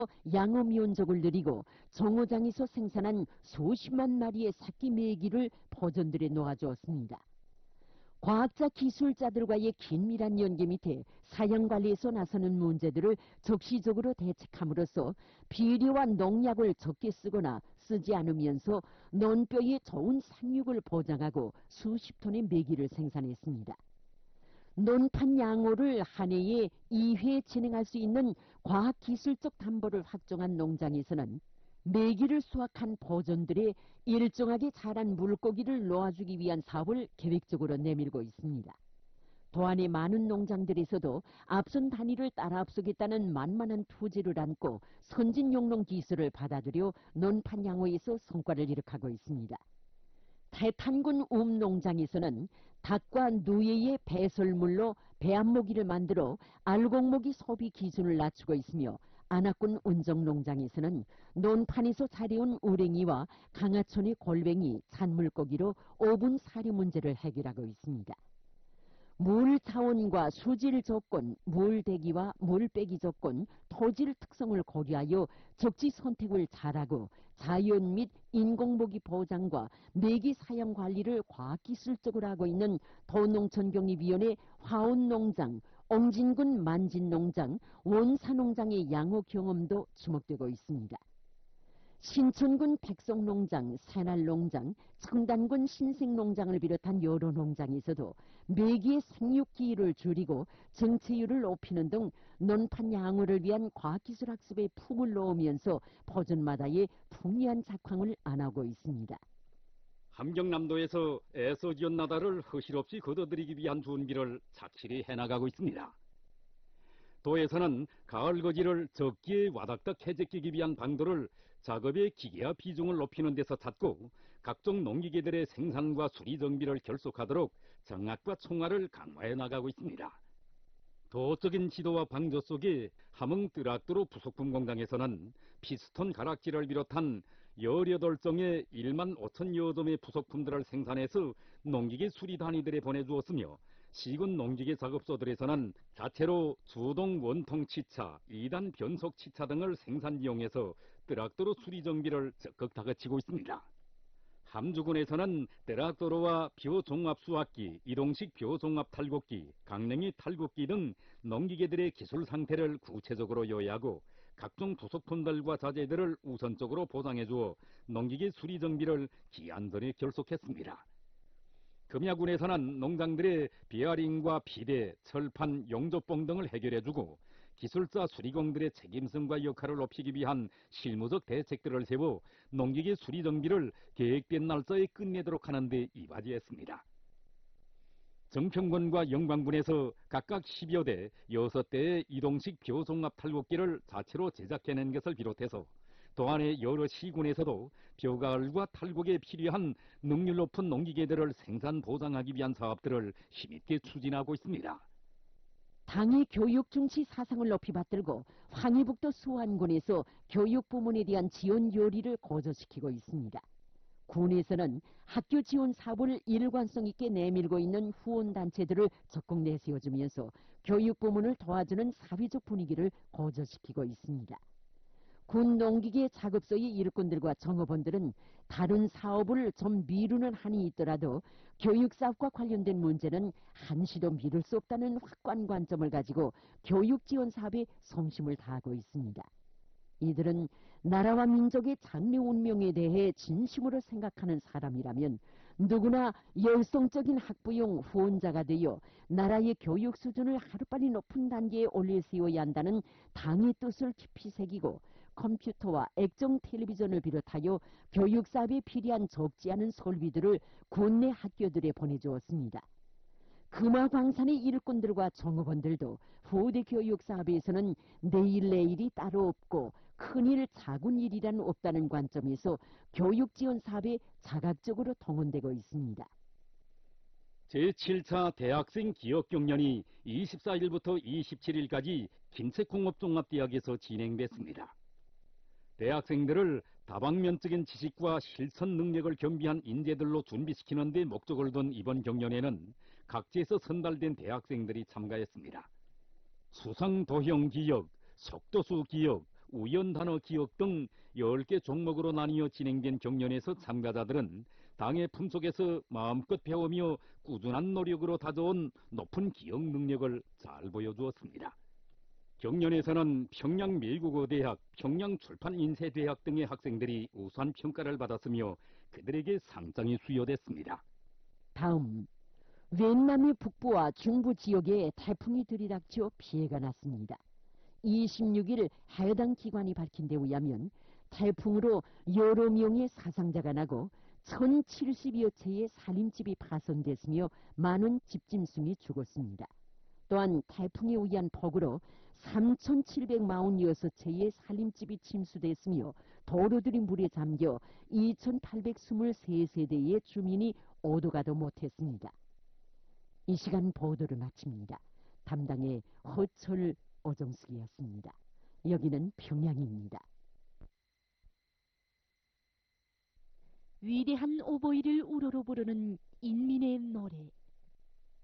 양어 미온족을 늘리고 정호장에서 생산한 수십만 마리의 새끼 메기를 버전들에 놓아주었습니다. 과학자 기술자들과의 긴밀한 연계 밑에 사양관리에서 나서는 문제들을 적시적으로 대책함으로써 비료와 농약을 적게 쓰거나 쓰지 않으면서 논뼈의 좋은 생육을 보장하고 수십 톤의 메기를 생산했습니다. 논판 양호를 한 해에 2회 진행할 수 있는 과학기술적 담보를 확정한 농장에서는 메기를 수확한 버전들에 일정하게 자란 물고기를 놓아주기 위한 사업을 계획적으로 내밀고 있습니다. 도안의 많은 농장들에서도 앞선 단위를 따라 앞서겠다는 만만한 투지를 안고 선진 용농 기술을 받아들여 논판 양호에서 성과를 이룩하고 있습니다. 태탄군 읍농장에서는 닭과 누에의 배설물로 배합모기를 만들어 알곡모기 소비 기준을 낮추고 있으며 안악군 운정농장에서는 논판에서 자리온 우랭이와 강하천의 골뱅이, 잔물고기로 오분 사료 문제를 해결하고 있습니다. 물 차원과 수질 조건, 물 대기와 물 빼기 조건, 토질 특성을 고려하여 적지 선택을 잘하고 자연 및 인공모기 보장과 메기 사용 관리를 과학기술적으로 하고 있는 도농촌경립위원회 화운농장, 옹진군 만진농장, 원사농장의 양호 경험도 주목되고 있습니다. 신천군 백석농장, 새날농장, 청단군 신생농장을 비롯한 여러 농장에서도 메기의 생육기일을 줄이고 정체율을 높이는 등 논판 양호를 위한 과학기술 학습에 품을 놓으면서 버전마다의 풍미한 작황을 안하고 있습니다. 함경남도에서 애서지연 나다를 허실 없이 걷어들이기 위한 준비를 착실히 해나가고 있습니다. 도에서는 가을 거지를 적기에 와닥닥 해제끼기 위한 방도를 작업의 기계화 비중을 높이는 데서 찾고 각종 농기계들의 생산과 수리 정비를 결속하도록 정학과 총알을 강화해 나가고 있습니다. 도적인 지도와 방조 속에 함흥 뜨락도로 부속품 공장에서는 피스톤 가락지를 비롯한 18종의 1만 5천여 점의 부속품들을 생산해서 농기계 수리 단위들에 보내주었으며 시군 농기계 작업소들에서는 자체로 주동 원통 치차, 2단 변속 치차 등을 생산 이용해서 뜨락도로 수리 정비를 적극 다그치고 있습니다. 함주군에서는 뜨락도로와 벼종합 수확기, 이동식 벼종합 탈곡기, 강냉이 탈곡기 등 농기계들의 기술 상태를 구체적으로 요약하고 각종 부속품들과 자재들을 우선적으로 보장해 주어 농기계 수리 정비를 기한 전에 결속했습니다. 금야군에서는 농장들의 비아링과 비대, 철판, 용접봉 등을 해결해주고 기술자 수리공들의 책임성과 역할을 높이기 위한 실무적 대책들을 세워 농기계 수리 정비를 계획된 날짜에 끝내도록 하는 데 이바지했습니다. 정평군과 영광군에서 각각 10여 대, 6대의 이동식 벼종합 탈곡기를 자체로 제작해낸 것을 비롯해서 도안의 여러 시군에서도 벼가을과 탈곡에 필요한 능률 높은 농기계들을 생산 보장하기 위한 사업들을 힘있게 추진하고 있습니다. 당의 교육 중시 사상을 높이 받들고 황해북도 수안군에서 교육 부문에 대한 지원 요리를 고조시키고 있습니다. 군에서는 학교 지원 사업을 일관성 있게 내밀고 있는 후원단체들을 적극 내세워주면서 교육 부문을 도와주는 사회적 분위기를 고조시키고 있습니다. 군 농기계 작업소의 일꾼들과 정업원들은 다른 사업을 좀 미루는 한이 있더라도 교육사업과 관련된 문제는 한시도 미룰 수 없다는 확고한 관점을 가지고 교육지원 사업에 성심을 다하고 있습니다. 이들은 나라와 민족의 장래 운명에 대해 진심으로 생각하는 사람이라면 누구나 열성적인 학부용 후원자가 되어 나라의 교육 수준을 하루빨리 높은 단계에 올려 세워야 한다는 당의 뜻을 깊이 새기고 컴퓨터와 액정 텔레비전을 비롯하여 교육사업에 필요한 적지 않은 설비들을 군내 학교들에 보내주었습니다. 금화광산의 일꾼들과 정업원들도 후대 교육 사업에서는 내일이 따로 없고 큰일 작은 일이란 없다는 관점에서 교육 지원 사업에 자각적으로 동원되고 있습니다. 제7차 대학생 기업경연이 24일부터 27일까지 김책공업종합대학에서 진행됐습니다. 대학생들을 다방면적인 지식과 실천 능력을 겸비한 인재들로 준비시키는 데 목적을 둔 이번 경연에는 각지에서 선발된 대학생들이 참가했습니다. 수상도형 기업, 속도수 기업, 우연 단어 기억 등 10개 종목으로 나뉘어 진행된 경연에서 참가자들은 당의 품속에서 마음껏 배우며 꾸준한 노력으로 다져온 높은 기억 능력을 잘 보여주었습니다. 경연에서는 평양미국어대학, 평양출판인쇄대학 등의 학생들이 우수한 평가를 받았으며 그들에게 상장이 수여됐습니다. 다음, 웬남의 북부와 중부 지역에 태풍이 들이닥쳐 피해가 났습니다. 26일 해당 기관이 밝힌 데 의하면 태풍으로 여러 명의 사상자가 나고 1070여 채의 살림집이 파손됐으며 많은 집짐승이 죽었습니다. 또한 태풍에 의한 폭우로 3,746채의 살림집이 침수됐으며 도로들이 물에 잠겨 2,823세대의 주민이 오도가도 못했습니다. 이 시간 보도를 마칩니다. 담당의 허철 오정숙이었습니다. 여기는 평양입니다. 위대한 오보이를 우러러 부르는 인민의 노래.